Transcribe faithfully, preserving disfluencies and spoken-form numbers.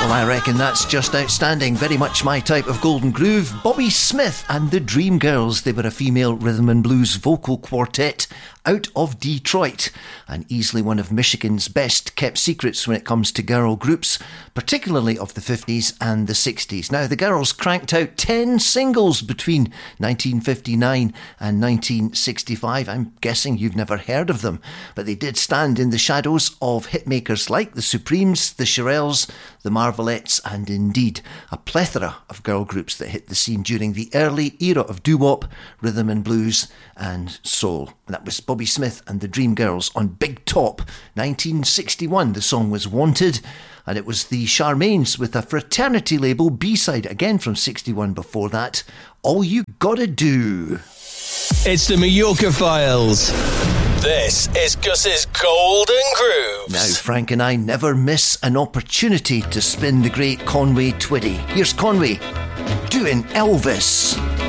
Well, I reckon that's just outstanding. Very much my type of golden groove. Bobby Smith and the Dream Girls. They were a female rhythm and blues vocal quartet out of Detroit, and easily one of Michigan's best kept secrets when it comes to girl groups, particularly of the fifties and the sixties. Now, the girls cranked out ten singles between nineteen fifty-nine and nineteen sixty-five. I'm guessing you've never heard of them, but they did stand in the shadows of hitmakers like the Supremes, the Shirelles, the Marvelettes, and indeed a plethora of girl groups that hit the scene during the early era of doo-wop, rhythm and blues and soul. And that was Bobby Smith and the Dream Girls on Big Top, nineteen sixty-one. The song was Wanted, and it was the Charmaines with a fraternity label B-side, again from sixty-one before that, All You Gotta Do. It's the Mallorca Files. This is Gus's Golden Grooves. Now, Frank and I never miss an opportunity to spin the great Conway Twitty. Here's Conway doing Elvis.